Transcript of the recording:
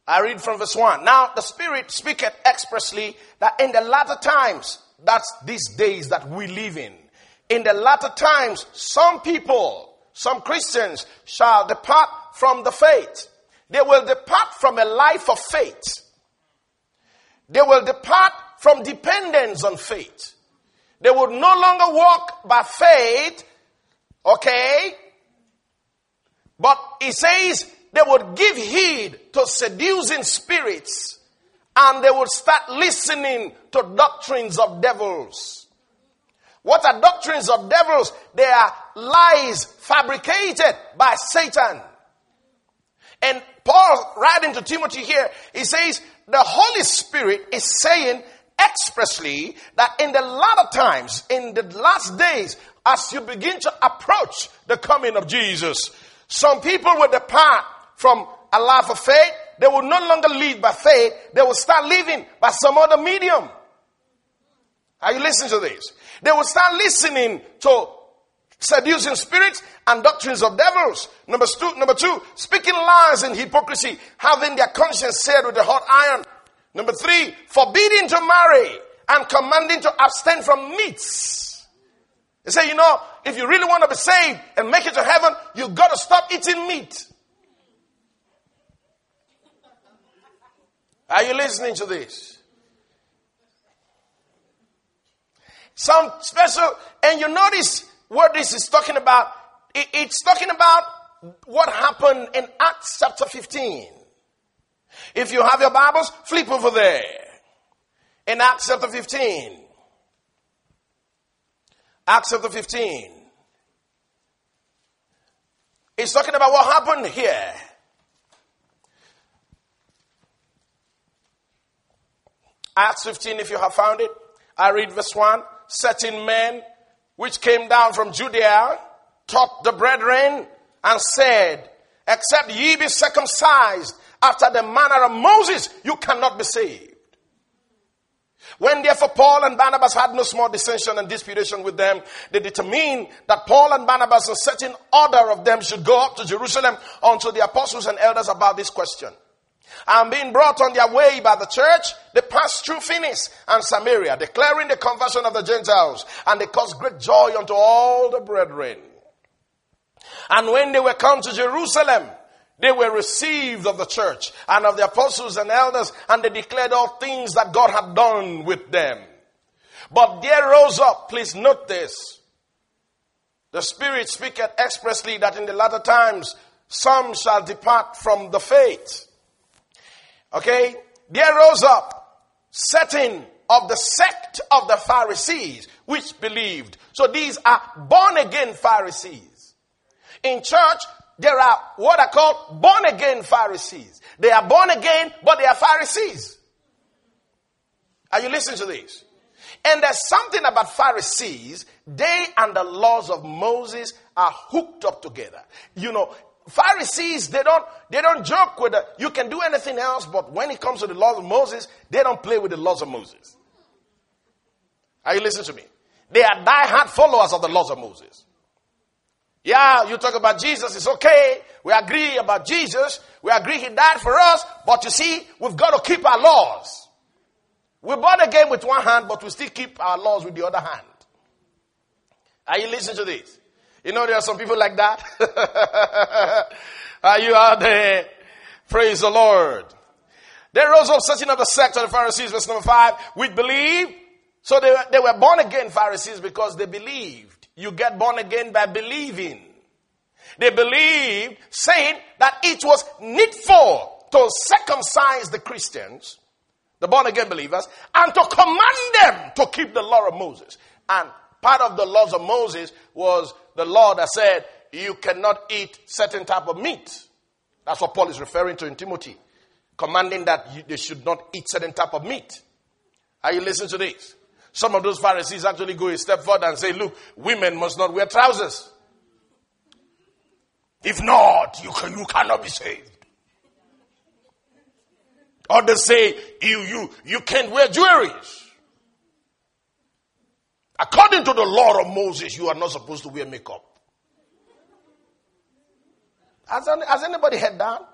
I read from verse 1. Now the Spirit speaketh expressly that in the latter times, that's these days that we live in the latter times, some people, some Christians shall depart from the faith. They will depart from a life of faith. They will depart from dependence on faith. They would no longer walk by faith, okay? But it says they would give heed to seducing spirits, and they would start listening to doctrines of devils. What are doctrines of devils? They are lies fabricated by Satan. And Paul, writing to Timothy here, he says the Holy Spirit is saying expressly that in the latter times, in the last days, as you begin to approach the coming of Jesus, some people will depart from a life of faith. They will no longer live by faith. They will start living by some other medium. Are you listening to this? They will start listening to seducing spirits and doctrines of devils. Number two, speaking lies and hypocrisy, having their conscience seared with a hot iron. Number 3, forbidding to marry and commanding to abstain from meats. They say, if you really want to be saved and make it to heaven, you've got to stop eating meat. Are you listening to this? Some special, and you notice what this is talking about. It's talking about what happened in Acts chapter 15. If you have your Bibles, flip over there. In Acts chapter 15. Acts chapter 15. It's talking about what happened here. Acts 15, if you have found it. I read verse 1. Certain men which came down from Judea taught the brethren and said, except ye be circumcised after the manner of Moses, you cannot be saved. When therefore Paul and Barnabas had no small dissension and disputation with them, they determined that Paul and Barnabas and certain order of them should go up to Jerusalem unto the apostles and elders about this question. And being brought on their way by the church, they passed through Phoenix and Samaria, declaring the conversion of the Gentiles, and they caused great joy unto all the brethren. And when they were come to Jerusalem, they were received of the church and of the apostles and elders, and they declared all things that God had done with them. But there rose up, please note this, the Spirit speaketh expressly that in the latter times some shall depart from the faith. Okay, there rose up certain of the sect of the Pharisees which believed. So these are born again Pharisees. In church, there are what are called born again Pharisees. They are born again, but they are Pharisees. Are you listening to this? And there's something about Pharisees. They and the laws of Moses are hooked up together. Pharisees, they don't joke with it. You can do anything else, but when it comes to the laws of Moses, they don't play with the laws of Moses. Are you listening to me? They are die-hard followers of the laws of Moses. Yeah, you talk about Jesus, it's okay. We agree about Jesus. We agree he died for us, but you see, we've got to keep our laws. We're born again with one hand, but we still keep our laws with the other hand. Are you listening to this? There are some people like that. Are you out there? Praise the Lord. There rose up certain of the sect of the Pharisees, verse number 5, which believed. So they were born again Pharisees because they believed. You get born again by believing. They believed, saying that it was needful to circumcise the Christians, the born again believers, and to command them to keep the law of Moses. And part of the laws of Moses was the law that said you cannot eat certain type of meat. That's what Paul is referring to in Timothy. Commanding that they should not eat certain type of meat. Are you listening to this? Some of those Pharisees actually go a step further and say, look, women must not wear trousers. If not, you cannot be saved. Or they say, you can't wear jewelry. According to the law of Moses, you are not supposed to wear makeup. Has anybody heard that?